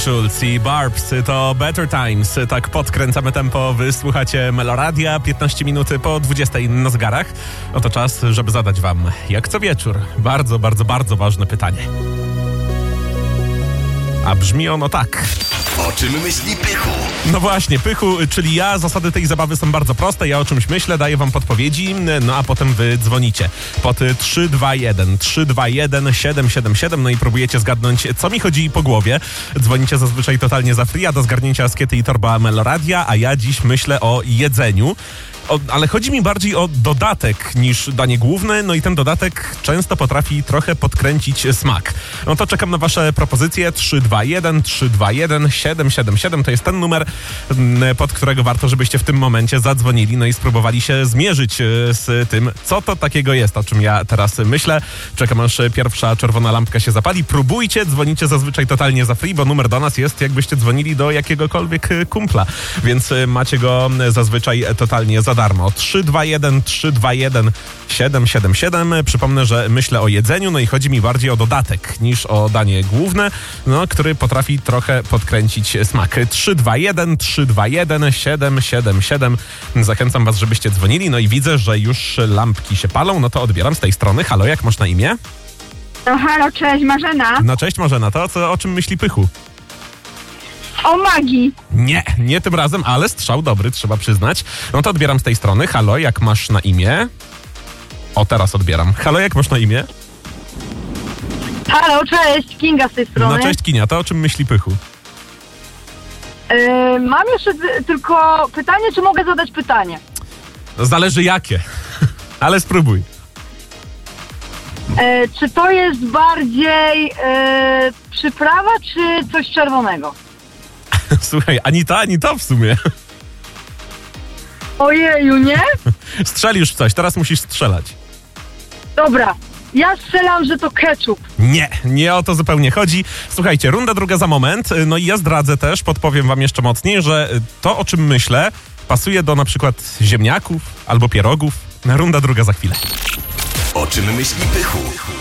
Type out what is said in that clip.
Schulz i Barbs to Better Times. Tak podkręcamy tempo. Wysłuchacie Meloradia. 15 minut po 20 na zegarach. Oto czas, żeby zadać wam, jak co wieczór, bardzo, bardzo, bardzo ważne pytanie. A brzmi ono tak. O czym myśli Pychu? No właśnie, Pychu, czyli ja. Zasady tej zabawy są bardzo proste. Ja o czymś myślę, daję wam podpowiedzi, no a potem wy dzwonicie pod 321 777, no i próbujecie zgadnąć, co mi chodzi po głowie. Dzwonicie zazwyczaj totalnie za free, a do zgarnięcia Skiety i torba Meloradia, a ja dziś myślę o jedzeniu. Ale chodzi mi bardziej o dodatek niż danie główne, no i ten dodatek często potrafi trochę podkręcić smak. No to czekam na wasze propozycje. 321 777 to jest ten numer, pod którego warto, żebyście w tym momencie zadzwonili, no i spróbowali się zmierzyć z tym, co to takiego jest, o czym ja teraz myślę. Czekam, aż pierwsza czerwona lampka się zapali. Próbujcie, dzwonicie zazwyczaj totalnie za free, bo numer do nas jest, jakbyście dzwonili do jakiegokolwiek kumpla, więc macie go zazwyczaj totalnie za darmo. 321 777. Przypomnę, że myślę o jedzeniu, no i chodzi mi bardziej o dodatek niż o danie główne, no, który potrafi trochę podkręcić smak. 321 777. Zachęcam was, żebyście dzwonili, no i widzę, że już lampki się palą, no to odbieram z tej strony. Halo, jak masz na imię? No halo, cześć, Marzena. No cześć Marzena, to o czym myśli Pychu? O magii. Nie tym razem, ale strzał dobry, trzeba przyznać. No to odbieram z tej strony. Halo, jak masz na imię? O, teraz odbieram. Halo, jak masz na imię? Halo, cześć, Kinga z tej strony. No cześć Kinia, to o czym myśli Pychu? Mam jeszcze tylko pytanie, czy mogę zadać pytanie? Zależy jakie, ale spróbuj. Czy to jest bardziej przyprawa, czy coś czerwonego? Słuchaj, ani to w sumie. Ojeju, nie? Strzelisz w coś, teraz musisz strzelać. Dobra, ja strzelam, że to ketchup. Nie o to zupełnie chodzi. Słuchajcie, runda druga za moment. No i ja zdradzę też, podpowiem wam jeszcze mocniej, że to, o czym myślę, pasuje do na przykład ziemniaków albo pierogów. Runda druga za chwilę. O czym myśli Pychu?